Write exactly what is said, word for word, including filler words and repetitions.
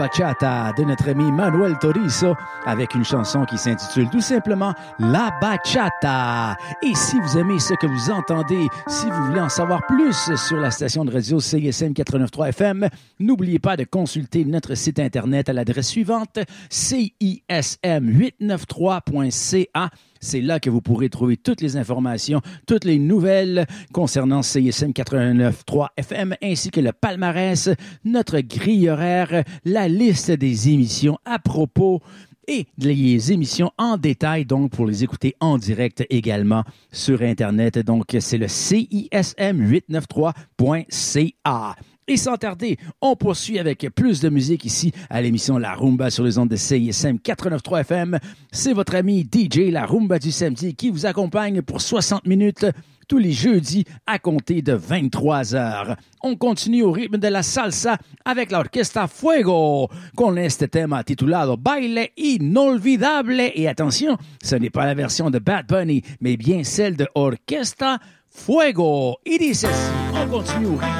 Bachata de notre ami Manuel Turizo avec une chanson qui s'intitule tout simplement La Bachata. Et si vous aimez ce que vous entendez, si vous voulez en savoir plus sur la station de radio C I S M quatre-vingt-neuf point trois F M, n'oubliez pas de consulter notre site internet à l'adresse suivante C I S M huit cent quatre-vingt-trois point C A. C'est là que vous pourrez trouver toutes les informations, toutes les nouvelles concernant C I S M quatre-vingt-neuf point trois F M, ainsi que le palmarès, notre grille horaire, la liste des émissions à propos et les émissions en détail, donc pour les écouter en direct également sur Internet. Donc, c'est le C I S M huit cent quatre-vingt-trois point C A. Et sans tarder, on poursuit avec plus de musique ici à l'émission La Rumba sur les ondes de C I S M quatre-vingt-neuf point trois F M. C'est votre ami D J La Rumba du samedi qui vous accompagne pour soixante minutes tous les jeudis à compter de vingt-trois heures. On continue au rythme de la salsa avec la Orquesta Fuego con este tema titulado Baile Inolvidable. Et attention, ce n'est pas la version de Bad Bunny, mais bien celle de Orquesta Fuego. Il dit ceci, on continue au rythme